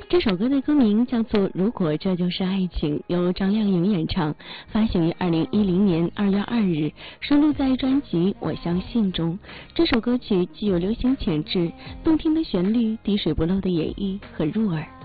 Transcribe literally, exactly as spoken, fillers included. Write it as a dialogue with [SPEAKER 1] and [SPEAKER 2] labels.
[SPEAKER 1] 这首歌的歌名叫做《如果这就是爱情》，由张靓颖演唱，发行于二零一零年二月二日，收录在专辑《我相信》中。这首歌曲既有流行潜质、动听的旋律、滴水不漏的演绎和入耳。